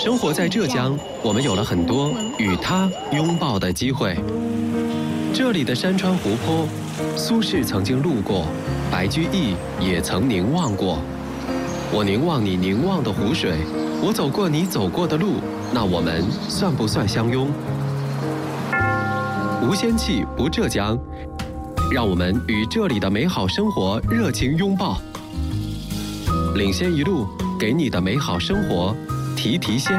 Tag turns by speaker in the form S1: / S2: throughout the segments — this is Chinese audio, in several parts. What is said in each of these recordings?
S1: 生活在浙江，我们有了很多与它拥抱的机会。这里的山川湖泊，苏轼曾经路过，白居易也曾凝望过。我凝望你凝望的湖水，我走过你走过的路，那我们算不算相拥？无仙气不浙江，让我们与这里的美好生活热情拥抱。领先一路，给你的美好生活提提鲜。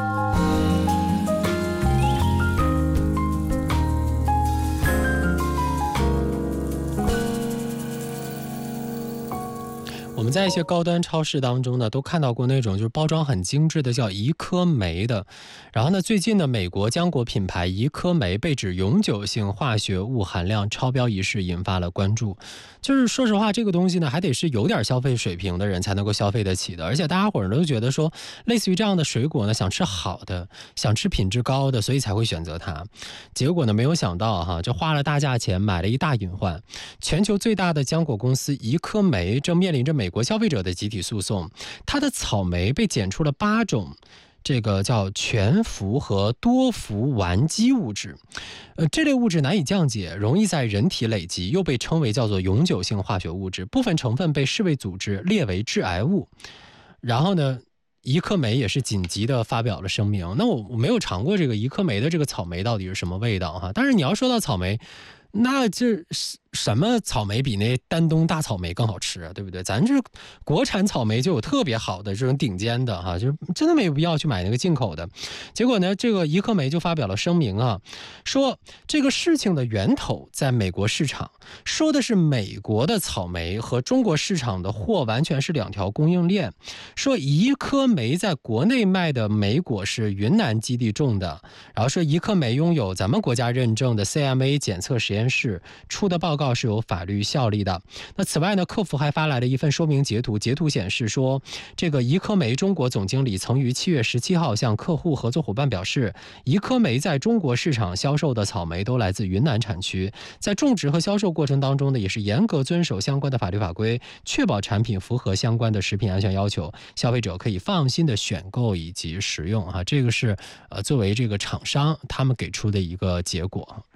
S2: 我们在一些高端超市当中呢，都看到过那种就是包装很精致的叫怡科酶的。然后呢，最近的美国浆果品牌怡科酶被指永久性化学物含量超标一事引发了关注。就是说实话，这个东西呢，还得是有点消费水平的人才能够消费得起的。而且大家伙儿都觉得说，类似于这样的水果呢，想吃好的，想吃品质高的，所以才会选择它。结果呢，没有想到哈，这花了大价钱买了一大隐患。全球最大的浆果公司怡科酶正面临着美国消费者的集体诉讼，它的草莓被检出了8种这个叫全氟和多氟烷基物质，这类物质难以降解，容易在人体累积，又被称为叫做永久性化学物质，部分成分被世卫组织列为致癌物。然后呢，怡科酶也是紧急的发表了声明。那我没有尝过这个怡科酶的这个草莓到底是什么味道哈，但是你要说到草莓，那这什么草莓比那丹东大草莓更好吃啊，对不对？咱这国产草莓就有特别好的这种顶尖的哈，就真的没有必要去买那个进口的。结果呢，这个怡科酶就发表了声明啊，说这个事情的源头在美国市场，说的是美国的草莓和中国市场的货完全是2条供应链，说怡科酶在国内卖的莓果是云南基地种的，然后说怡科酶拥有咱们国家认证的 CMA 检测实验室出的报告是有法律效力的。那此外呢，客服还发来了一份说明截图，截图显示说，这个怡科酶中国总经理曾于7月17号向客户合作伙伴表示，怡科酶在中国市场销售的草莓都来自云南产区，在种植和销售过程当中呢，也是严格遵守相关的法律法规，确保产品符合相关的食品安全要求，消费者可以放心的选购以及食用啊。这个是作为这个厂商他们给出的一个结果。